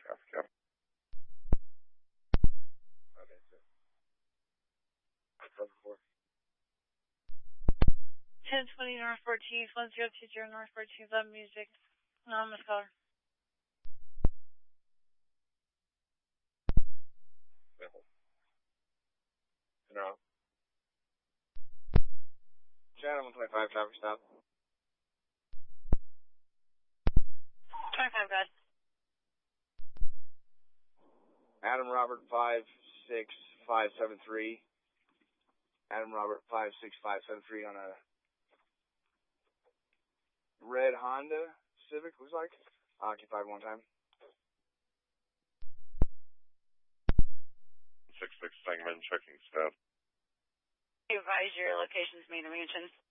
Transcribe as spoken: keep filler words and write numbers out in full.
traffic, yeah. Okay, so. seven four. ten twenty North fourteenth, one zero two zero North fourteenth, on music. Anonymous caller. No. Channel one twenty-five, traffic stop. twenty-five, God. Adam Robert five six five seven three. Adam Robert five six five seven three on a red Honda Civic, looks like. Occupied one time. six six segment checking staff. Advise your locations, main dimensions.